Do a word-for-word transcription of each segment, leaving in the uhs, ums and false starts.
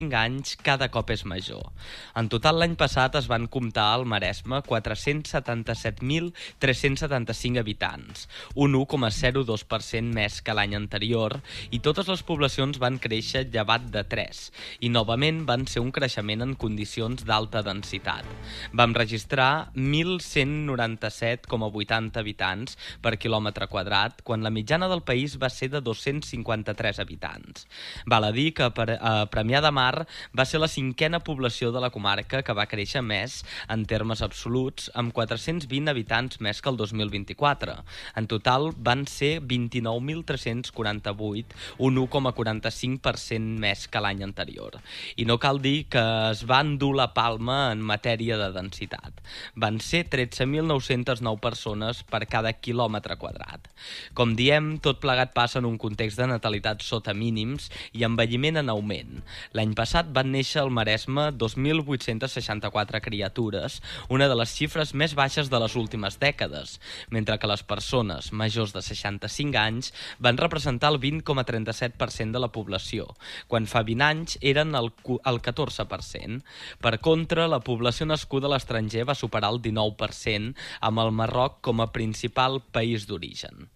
anys cada cop és major. En total, l'any passat es van comptar al Maresme quatre-cents setanta-set mil tres-cents setanta-cinc habitants, un u coma zero dos per cent més que l'any anterior, i totes les poblacions van créixer llevat de tres, i novament van ser un creixement en condicions d'alta densitat. Vam registrar mil cent noranta-set coma vuitanta habitants per quilòmetre quadrat, quan la mitjana del país va ser de dos-cents cinquanta-tres habitants. Val a dir que per, a Premià de Mar va ser la cinquena població de la comarca que va créixer més en termes absoluts, amb quatre-cents vint habitants més que el dos mil vint-i-quatre. En total van ser vint-i-nou mil tres-cents quaranta-vuit, un u coma quaranta-cinc per cent més que l'any anterior. I no cal dir que es va endur la palma en matèria de densitat. Van ser tretze mil nou-cents nou persones per cada quilòmetre quadrat. Com diem, tot plegat passa en un context de natalitat sota mínims i envelliment en augment. L'any passat van néixer al Maresme dos mil vuit-cents seixanta-quatre criatures, una de les xifres més baixes de les últimes dècades, mentre que les persones majors de seixanta-cinc anys van representar el vint coma trenta-set per cent de la població, quan fa vint anys eren el, el catorze per cent. Per contra, la població nascuda a l'estranger va superar el dinou per cent, amb el Marroc com a principal país d'origen.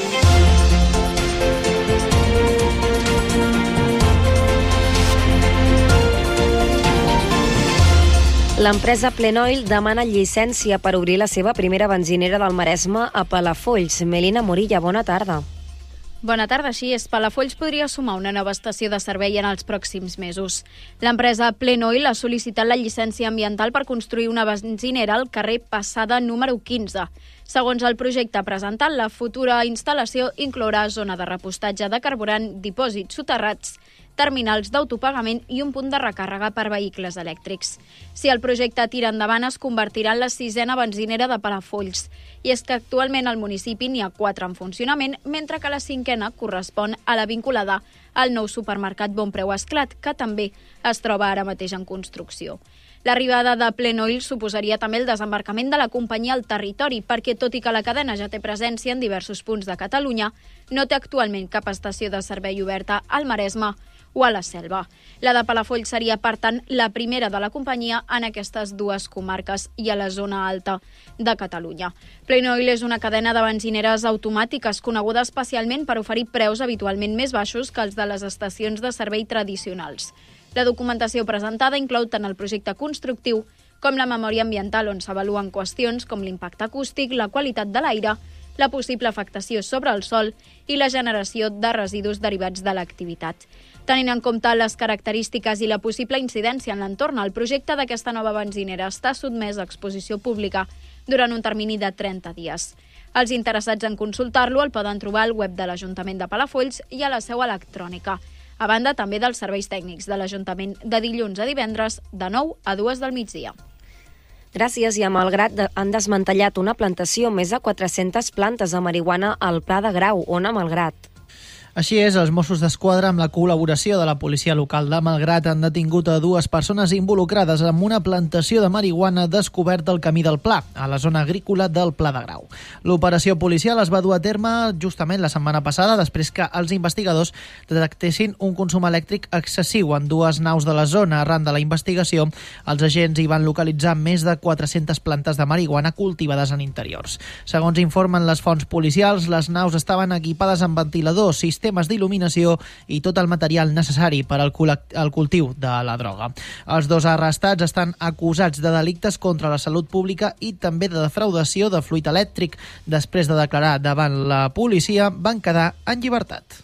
L'empresa Plenoil demana llicència per obrir la seva primera benzinera del Maresme a Palafolls. Melina Morilla, bona tarda. Bona tarda, així és. Palafolls podria sumar una nova estació de servei en els pròxims mesos. L'empresa Plenoil ha sol·licitat la llicència ambiental per construir una benzinera al carrer Passada número quinze. Segons el projecte presentat, la futura instal·lació inclourà zona de repostatge de carburant, dipòsits soterrats, terminals d'autopagament i un punt de recàrrega per vehicles elèctrics. Si el projecte tira endavant, es convertirà en la sisena benzinera de Palafolls. I és que actualment al municipi n'hi ha quatre en funcionament, mentre que la cinquena correspon a la vinculada al nou supermercat Bonpreu Esclat, que també es troba ara mateix en construcció. L'arribada de Plenoil suposaria també el desembarcament de la companyia al territori, perquè tot i que la cadena ja té presència en diversos punts de Catalunya, no té actualment cap estació de servei oberta al Maresme o a la Selva. La de Palafolls seria, per tant, la primera de la companyia en aquestes dues comarques i a la zona alta de Catalunya. Plenoil és una cadena de benzineres automàtiques coneguda especialment per oferir preus habitualment més baixos que els de les estacions de servei tradicionals. La documentació presentada inclou tant el projecte constructiu com la memòria ambiental, on s'avaluen qüestions com l'impacte acústic, la qualitat de l'aire, la possible afectació sobre el sòl i la generació de residus derivats de l'activitat. Tenint en compte les característiques i la possible incidència en l'entorn, el projecte d'aquesta nova benzinera està sotmès a exposició pública durant un termini de trenta dies. Els interessats en consultar-lo el poden trobar al web de l'Ajuntament de Palafolls i a la seu electrònica, a banda també dels serveis tècnics de l'Ajuntament de dilluns a divendres de nou a dues del migdia. Gràcies. I a Malgrat han desmantellat una plantació, més de quatre-centes plantes de marihuana al Pla de Grau. On a Malgrat? Així és, els Mossos d'Esquadra, amb la col·laboració de la policia local de Malgrat, han detingut a dues persones involucrades en una plantació de marihuana descoberta al camí del Pla, a la zona agrícola del Pla de Grau. L'operació policial es va dur a terme justament la setmana passada, després que els investigadors detectessin un consum elèctric excessiu en dues naus de la zona. Arran de la investigació, els agents hi van localitzar més de quatre-centes plantes de marihuana cultivades en interiors. Segons informen les fonts policials, les naus estaven equipades amb ventiladors, sistemes d'il·luminació i tot el material necessari per al cultiu de la droga. Els dos arrestats estan acusats de delictes contra la salut pública i també de defraudació de fluid elèctric. Després de declarar davant la policia, van quedar en llibertat.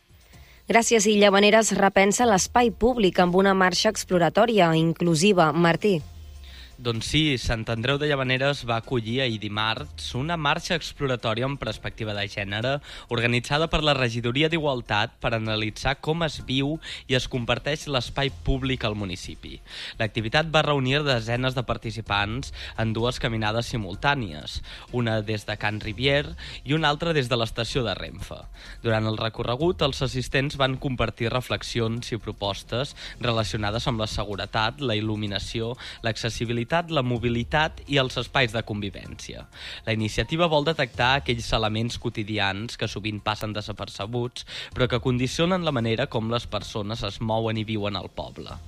Gràcies. I Llavaneres repensa l'espai públic amb una marxa exploratòria inclusiva. Martí. Doncs sí, Sant Andreu de Llavaneres va acollir ahir dimarts una marxa exploratòria amb perspectiva de gènere organitzada per la Regidoria d'Igualtat per analitzar com es viu i es comparteix l'espai públic al municipi. L'activitat va reunir desenes de participants en dues caminades simultànies, una des de Can Rivier i una altra des de l'estació de Renfe. Durant el recorregut, els assistents van compartir reflexions i propostes relacionades amb la seguretat, la il·luminació, l'accessibilitat l'accessibilitat, la mobilitat i els espais de convivència. La iniciativa vol detectar aquells elements quotidians que sovint passen desapercebuts, però que condicionen la manera com les persones es mouen i viuen al poble.